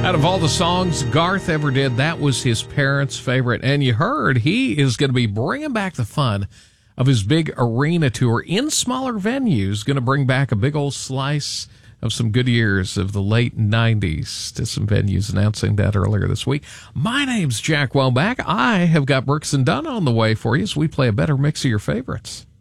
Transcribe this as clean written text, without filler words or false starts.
Out of all the songs Garth ever did, that was his parents' favorite. And you heard he is going to be bringing back the fun of his big arena tour in smaller venues, going to bring back a big old slice of some good years of the late 90s to some venues, announcing that earlier this week. My name's Jack Womack. I have got Brooks and Dunn on the way for you as we play a better mix of your favorites.